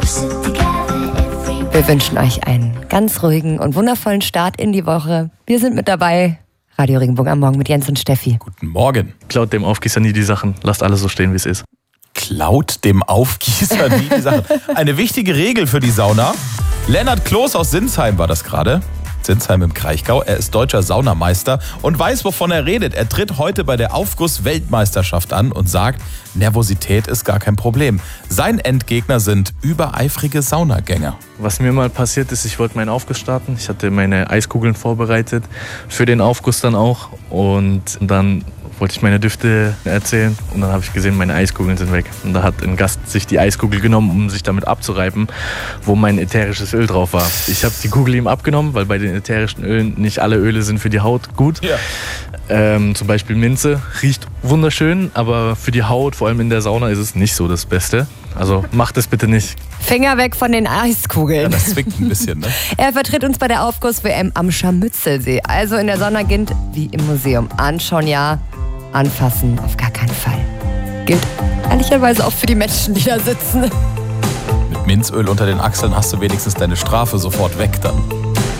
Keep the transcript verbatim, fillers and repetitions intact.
Wir wünschen euch einen ganz ruhigen und wundervollen Start in die Woche. Wir sind mit dabei. Radio Regenbogen am Morgen mit Jens und Steffi. Guten Morgen. Klaut dem Aufgießer nie die Sachen. Lasst alles so stehen, wie es ist. Klaut dem Aufgießer nie die Sachen. Eine wichtige Regel für die Sauna. Lennart Kloß aus Sinsheim war das gerade. Sinsheim im Kraichgau. Er ist deutscher Saunameister und weiß, wovon er redet. Er tritt heute bei der Aufguss-Weltmeisterschaft an und sagt, Nervosität ist gar kein Problem. Sein Endgegner sind übereifrige Saunagänger. Was mir mal passiert ist, ich wollte meinen Aufguss starten. Ich hatte meine Eiskugeln vorbereitet, für den Aufguss dann auch. Und dann wollte ich meine Düfte erzählen und dann habe ich gesehen, meine Eiskugeln sind weg. Und da hat ein Gast sich die Eiskugel genommen, um sich damit abzureiben, wo mein ätherisches Öl drauf war. Ich habe die Kugel ihm abgenommen, weil bei den ätherischen Ölen nicht alle Öle sind für die Haut gut. Ja. Ähm, zum Beispiel Minze riecht wunderschön, aber für die Haut, vor allem in der Sauna, ist es nicht so das Beste. Also macht es bitte nicht. Finger weg von den Eiskugeln. Ja, das zwickt ein bisschen, ne? Er vertritt uns bei der Aufguss-W M am Scharmützelsee. Also in der Sauna gilt wie im Museum. Anschauen ja, anfassen auf gar keinen Fall. Gilt ehrlicherweise auch für die Menschen, die da sitzen. Mit Minzöl unter den Achseln hast du wenigstens deine Strafe sofort weg dann.